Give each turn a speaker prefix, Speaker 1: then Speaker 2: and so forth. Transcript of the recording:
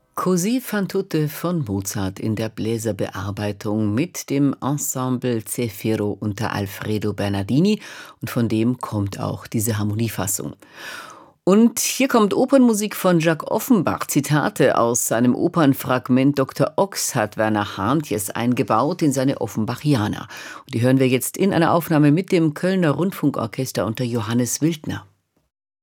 Speaker 1: Così fan tutte von Mozart in der Bläserbearbeitung mit dem Ensemble Zefiro unter Alfredo Bernardini, und von dem kommt auch diese Harmoniefassung. Und hier kommt Opernmusik von Jacques Offenbach. Zitate aus seinem Opernfragment Dr. Ox hat Werner Harntjes eingebaut in seine Offenbachianer. Und die hören wir jetzt in einer Aufnahme mit dem Kölner Rundfunkorchester unter Johannes Wildner.